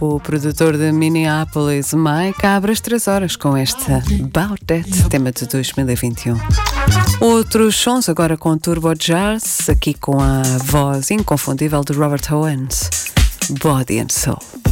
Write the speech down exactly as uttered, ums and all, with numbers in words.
o produtor de Minneapolis, Mike, abre as três horas com este About That, tema de dois mil e vinte e um. Outros sons agora com Turbo Jazz, aqui com a voz inconfundível de Robert Owens, Body and Soul.